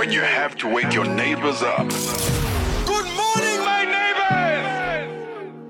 when you have to wake your neighbors up.